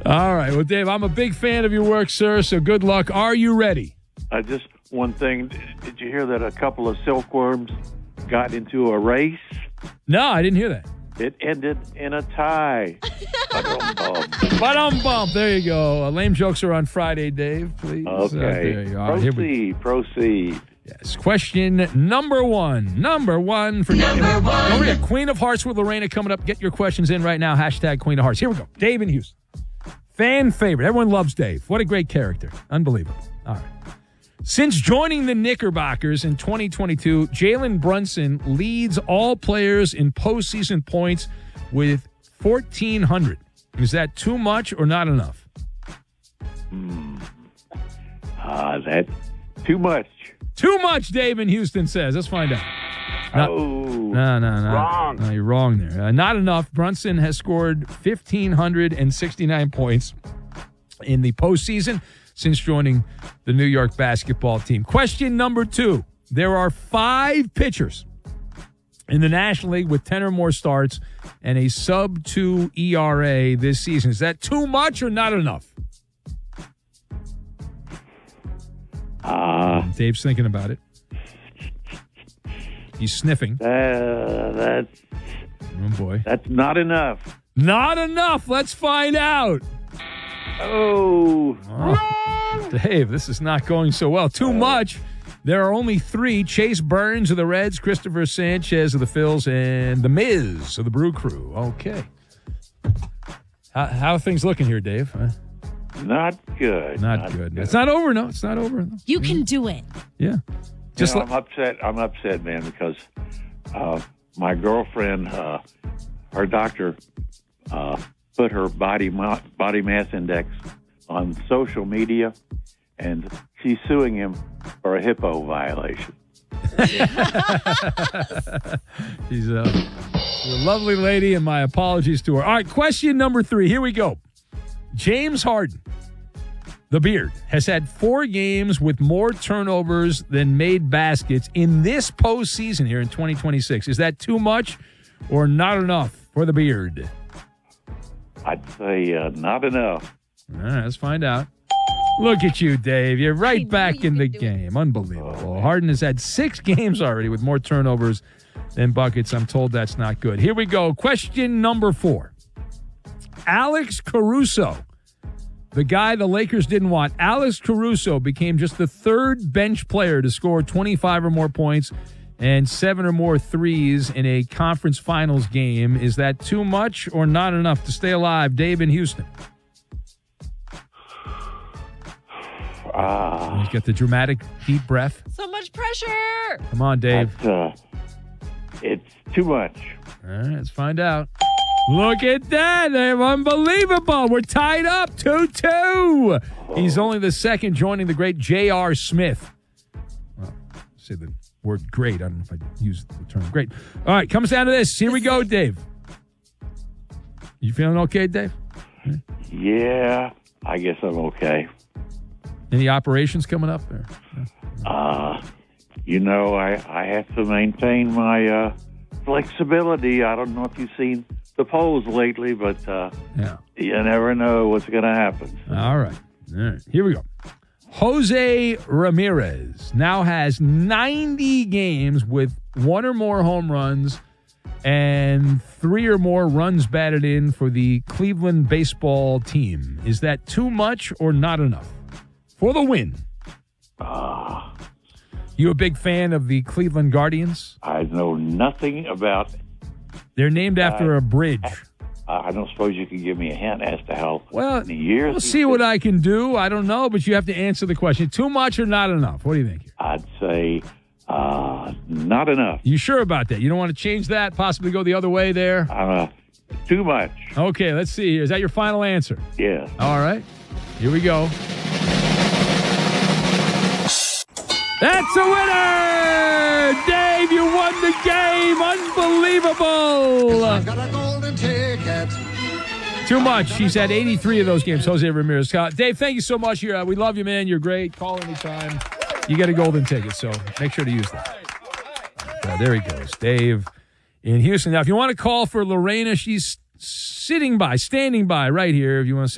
All right. Well, Dave, I'm a big fan of your work, sir, so good luck. Are you ready? Just one thing. Did you hear that a couple of silkworms got into a race? No, I didn't hear that. It ended in a tie. Ba-dum-bum. There you go. Lame jokes are on Friday, Dave. Please. Okay. There you are. Proceed. Yes. Question number one. Number one for Dave. Don't forget, Queen of Hearts with Lorena coming up. Get your questions in right now. Hashtag Queen of Hearts. Here we go. Dave in Houston. Fan favorite. Everyone loves Dave. What a great character. Unbelievable. All right. Since joining the Knickerbockers in 2022, Jalen Brunson leads all players in postseason points with 1,400. Is that too much or not enough? That's too much. Too much, Dave in Houston says. Let's find out. No. Wrong. No, you're wrong there. Not enough. Brunson has scored 1,569 points in the postseason since joining the New York basketball team. Question number two. There are 5 pitchers in the National League with 10 or more starts and a sub-2 ERA this season. Is that too much or not enough? Dave's thinking about it. He's sniffing. Oh, boy. That's not enough. Not enough. Let's find out. Oh. Dave, this is not going so well. Too much. There are only 3. Chase Burns of the Reds, Christopher Sanchez of the Phils, and The Miz of the Brew Crew. Okay. How are things looking here, Dave? Not good. Not good. It's not over, no. It's not over. No. You can do it. Yeah. I'm upset. I'm upset, man, because my girlfriend, her doctor, put her body mass index on social media, and she's suing him for a HIPAA violation. She's a lovely lady, and my apologies to her. All right, question number 3. Here we go. James Harden, the Beard, has had 4 games with more turnovers than made baskets in this postseason here in 2026. Is that too much or not enough for the Beard? I'd say not enough. All right, let's find out. Look at you, Dave. You're right back in the game. Unbelievable. Harden has had 6 games already with more turnovers than buckets. I'm told that's not good. Here we go. Question number 4. Alex Caruso, the guy the Lakers didn't want. Alex Caruso became just the 3rd bench player to score 25 or more points and 7 or more threes in a conference finals game. Is that too much or not enough to stay alive? Dave in Houston. You got the dramatic deep breath. So much pressure. Come on, Dave. It's too much. All right, let's find out. Look at that. They're unbelievable. We're tied up 2-2. He's only the 2nd joining the great J.R. Smith. Well, say the word great. I don't know if I use the term great. All right, comes down to this. Here we go, Dave. You feeling okay, Dave? Yeah, I guess I'm okay. Any operations coming up there? I have to maintain my flexibility. I don't know if you've seen the polls lately, but you never know what's going to happen. All right. Here we go. Jose Ramirez now has 90 games with 1 or more home runs and 3 or more runs batted in for the Cleveland baseball team. Is that too much or not enough for the win? You a big fan of the Cleveland Guardians? I know nothing about. They're named after a bridge. I don't suppose you can give me a hint as to how many We'll years. see what I can do. I don't know, but you have to answer the question. Too much or not enough? What do you think? I'd say not enough. You sure about that? You don't want to change that, possibly go the other way there? Too much. Okay, let's see here. Is that your final answer? Yeah. All right. Here we go. That's a winner! Dave, you won the game! Unbelievable! I've got a golden ticket. Too much. He's had 83 of those games, Jose Ramirez. Dave, thank you so much. We love you, man. You're great. Call anytime. You get a golden ticket, so make sure to use that. There he goes. Dave in Houston. Now, if you want to call for Lorena, she's standing by right here. If you want to